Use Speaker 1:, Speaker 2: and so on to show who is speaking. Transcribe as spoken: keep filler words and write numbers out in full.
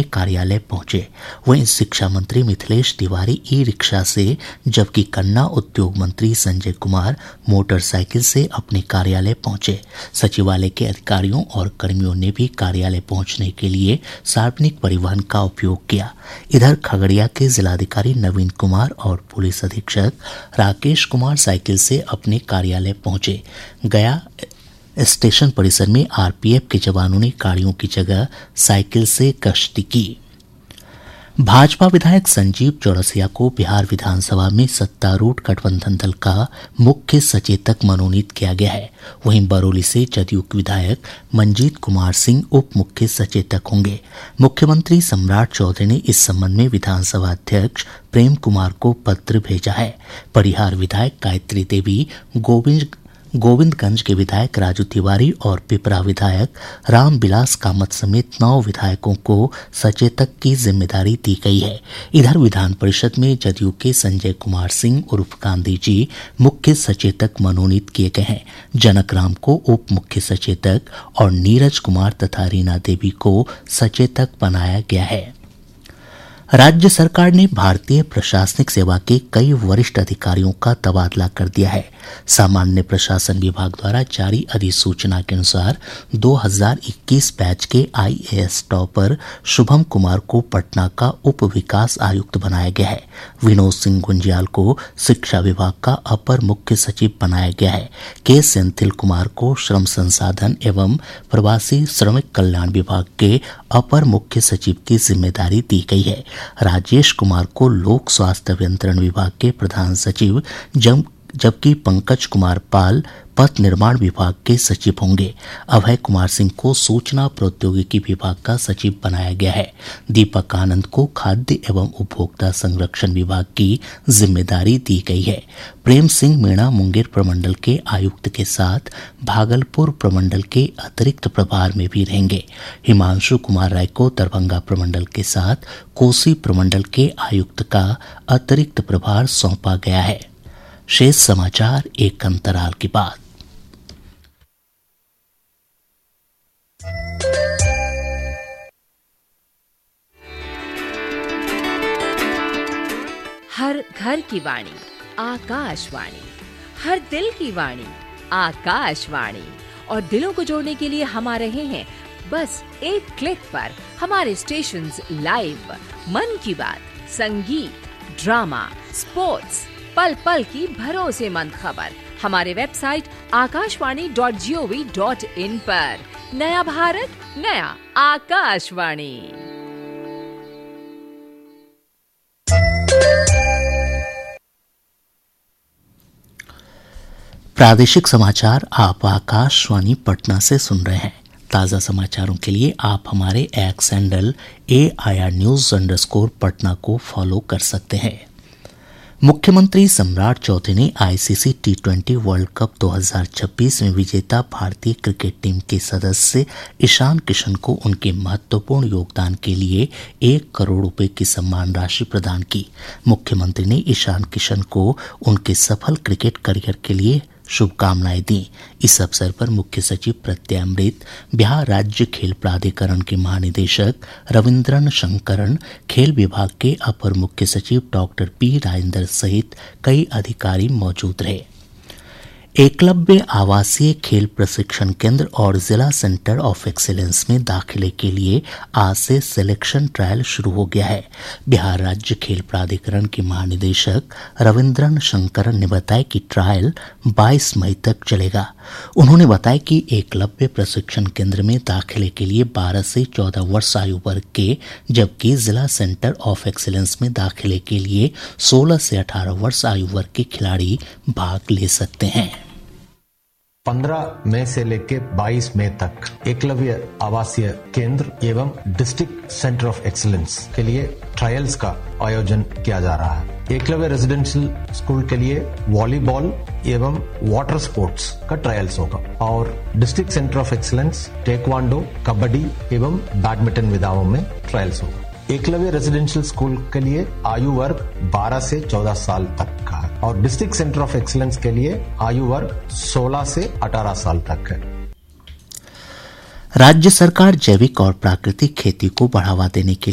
Speaker 1: अपने कार्यालय पहुंचे। वहीं शिक्षा मंत्री मिथिलेश तिवारी ई रिक्शा से, जबकि गन्ना उद्योग मंत्री संजय कुमार मोटरसाइकिल से अपने कार्यालय पहुंचे। सचिवालय के अधिकारियों और कर्मियों ने भी कार्यालय पहुंचने के लिए सार्वजनिक परिवहन का उपयोग किया। इधर खगड़िया के जिलाधिकारी नवीन कुमार और पुलिस अधीक्षक राकेश कुमार साइकिल से अपने कार्यालय पहुंचे। गया स्टेशन परिसर में आरपीएफ के जवानों ने गाड़ियों की जगह साइकिल से गश्ती की। भाजपा विधायक संजीव चौरसिया को बिहार विधानसभा में सत्तारूढ़ गठबंधन दल का मुख्य सचेतक मनोनीत किया गया है। वहीं बरौली से जदयू विधायक मंजीत कुमार सिंह उप मुख्य सचेतक होंगे। मुख्यमंत्री सम्राट चौधरी ने इस संबंध में विधानसभा अध्यक्ष प्रेम कुमार को पत्र भेजा है। परिहार विधायक गायत्री देवी, गोविंद गोविंदगंज के विधायक राजू तिवारी और पिपरा विधायक रामविलास कामत समेत नौ विधायकों को सचेतक की जिम्मेदारी दी गई है। इधर विधान परिषद में जदयू के संजय कुमार सिंह उर्फ गांधी जी मुख्य सचेतक मनोनीत किए गए हैं। जनक राम को उप मुख्य सचेतक और नीरज कुमार तथा रीना देवी को सचेतक बनाया गया है। राज्य सरकार ने भारतीय प्रशासनिक सेवा के कई वरिष्ठ अधिकारियों का तबादला कर दिया है। सामान्य प्रशासन विभाग द्वारा जारी अधिसूचना के अनुसार दो हज़ार इक्कीस बैच के आईएएस टॉपर शुभम कुमार को पटना का उप विकास आयुक्त बनाया गया है। विनोद सिंह गुंजियाल को शिक्षा विभाग का अपर मुख्य सचिव बनाया गया है। के सेंथिल कुमार को श्रम संसाधन एवं प्रवासी श्रमिक कल्याण विभाग के अपर मुख्य सचिव की जिम्मेदारी दी गई है। राजेश कुमार को लोक स्वास्थ्य अभियंत्रण विभाग के प्रधान सचिव, जब जबकि पंकज कुमार पाल पथ निर्माण विभाग के सचिव होंगे। अभय कुमार सिंह को सूचना प्रौद्योगिकी विभाग का सचिव बनाया गया है। दीपक आनंद को खाद्य एवं उपभोक्ता संरक्षण विभाग की जिम्मेदारी दी गई है। प्रेम सिंह मीणा मुंगेर प्रमंडल के आयुक्त के साथ भागलपुर प्रमंडल के अतिरिक्त प्रभार में भी रहेंगे। हिमांशु कुमार राय को दरभंगा प्रमंडल के साथ कोसी प्रमंडल के आयुक्त का अतिरिक्त प्रभार सौंपा गया है। शेष समाचार एक अंतराल के बाद।
Speaker 2: हर घर की वाणी आकाशवाणी, हर दिल की वाणी आकाशवाणी। और दिलों को जोड़ने के लिए हम आ रहे हैं बस एक क्लिक पर। हमारे स्टेशंस लाइव, मन की बात, संगीत, ड्रामा, स्पोर्ट्स, पल पल की भरोसेमंद खबर हमारे website Akashvani dot G O V dot in पर। नया भारत, नया आकाशवाणी।
Speaker 1: प्रादेशिक समाचार आप आकाशवाणी पटना से सुन रहे हैं। ताज़ा समाचारों के लिए आप हमारे x handle A I R news underscore Patna को फॉलो कर सकते हैं। मुख्यमंत्री सम्राट चौधरी ने ICC T twenty world cup दो हज़ार छब्बीस में विजेता भारतीय क्रिकेट टीम के सदस्य ईशान किशन को उनके महत्वपूर्ण योगदान के लिए एक करोड़ रुपए की सम्मान राशि प्रदान की। मुख्यमंत्री ने ईशान किशन को उनके सफल क्रिकेट करियर के लिए शुभकामनाएं दी। इस अवसर पर मुख्य सचिव प्रत्यय अमृत, बिहार राज्य खेल प्राधिकरण के महानिदेशक रविंद्रन शंकरन, खेल विभाग के अपर मुख्य सचिव डॉक्टर पी राजेंद्र सहित कई अधिकारी मौजूद रहे। एकलव्य आवासीय खेल प्रशिक्षण केंद्र और जिला सेंटर ऑफ एक्सीलेंस में दाखिले के लिए आज से सिलेक्शन ट्रायल शुरू हो गया है। बिहार राज्य खेल प्राधिकरण के महानिदेशक रविंद्रन शंकरन ने बताया कि ट्रायल बाईस मई तक चलेगा। उन्होंने बताया कि एकलव्य प्रशिक्षण केंद्र में दाखिले के लिए बारह से चौदह वर्ष आयु वर्ग के, जबकि जिला सेंटर ऑफ एक्सीलेंस में दाखिले के लिए सोलह से अठारह वर्ष आयु वर्ग के खिलाड़ी भाग ले सकते हैं।
Speaker 3: पंद्रह मई से लेकर बाईस मई तक एकलव्य आवासीय केंद्र एवं डिस्ट्रिक्ट सेंटर ऑफ एक्सीलेंस के लिए ट्रायल्स का आयोजन किया जा रहा है। एकलव्य रेजिडेंशियल स्कूल के लिए वॉलीबॉल एवं वाटर स्पोर्ट्स का ट्रायल्स होगा और district centre of excellence taekwondo, kabaddi एवं बैडमिंटन विधाओं में ट्रायल्स होगा। एकलव्य रेजिडेंशियल स्कूल के लिए आयु वर्ग बारह से चौदह साल तक का है और डिस्ट्रिक्ट सेंटर ऑफ एक्सीलेंस के लिए आयु वर्ग सोलह से अठारह साल तक है।
Speaker 1: राज्य सरकार जैविक और प्राकृतिक खेती को बढ़ावा देने के